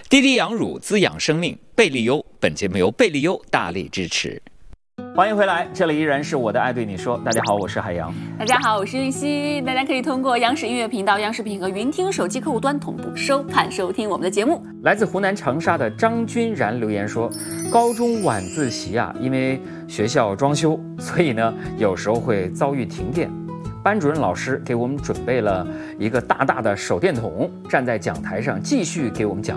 滴滴养乳滋养生命，贝利优。本节目由贝利优大力支持。欢迎回来，这里依然是我的爱对你说。大家好，我是海洋。 大家好，我是玉溪。大家可以通过央视音乐频道、央视频和云听手机客户端同步收看收听我们的节目。 来自湖南长沙的张君然留言说，高中晚自习啊，因为学校装修，所以呢有时候会遭遇停电。班主任老师给我们准备了一个大大的手电筒，站在讲台上继续给我们讲